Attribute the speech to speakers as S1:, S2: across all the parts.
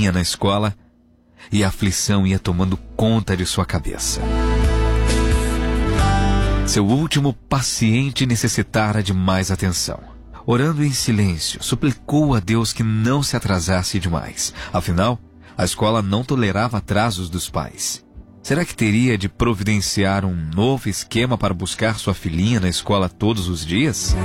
S1: filhinha na escola e a aflição ia tomando conta de sua cabeça. Seu último paciente necessitara de mais atenção. Orando em silêncio, suplicou a Deus que não se atrasasse demais. Afinal, a escola não tolerava atrasos dos pais. Será que teria de providenciar um novo esquema para buscar sua filhinha na escola todos os dias?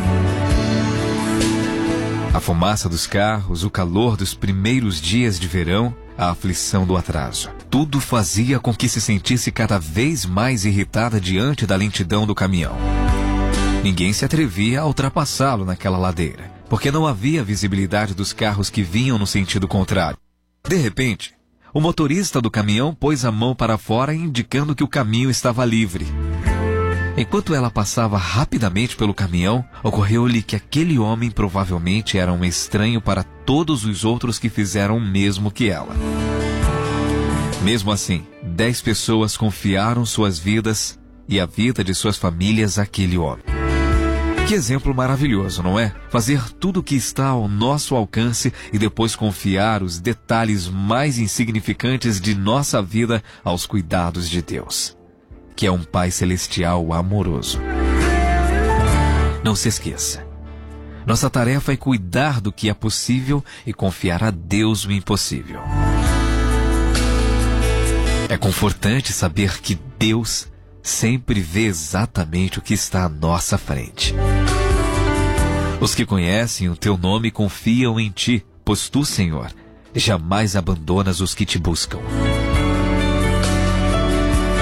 S1: A fumaça dos carros, o calor dos primeiros dias de verão, a aflição do atraso. Tudo fazia com que se sentisse cada vez mais irritada diante da lentidão do caminhão. Ninguém se atrevia a ultrapassá-lo naquela ladeira, porque não havia visibilidade dos carros que vinham no sentido contrário. De repente, o motorista do caminhão pôs a mão para fora, indicando que o caminho estava livre. Enquanto ela passava rapidamente pelo caminhão, ocorreu-lhe que aquele homem provavelmente era um estranho para todos os outros que fizeram o mesmo que ela. Mesmo assim, 10 pessoas confiaram suas vidas e a vida de suas famílias àquele homem. Que exemplo maravilhoso, não é? Fazer tudo o que está ao nosso alcance e depois confiar os detalhes mais insignificantes de nossa vida aos cuidados de Deus, que é um Pai Celestial amoroso. Não se esqueça, nossa tarefa é cuidar do que é possível e confiar a Deus o impossível. É confortante saber que Deus sempre vê exatamente o que está à nossa frente. Os que conhecem o teu nome confiam em ti, pois tu, Senhor, jamais abandonas os que te buscam.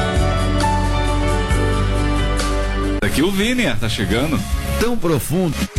S2: Aqui o Vini tá chegando.
S3: Tão profundo.